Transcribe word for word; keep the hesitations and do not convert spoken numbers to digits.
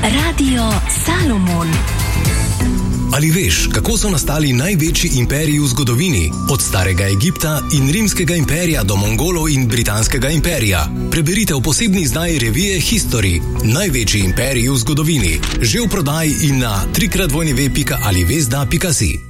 Radio Salomon. Ali veš, kako so nastali največji imperiji v zgodovini? Od starega Egipta in rimskega imperija do Mongolov in britanskega imperija. Preberite v posebni izdaji revije History. Največji imperiji v zgodovini. Že v prodaji in na w w w pika ali vezda pika si.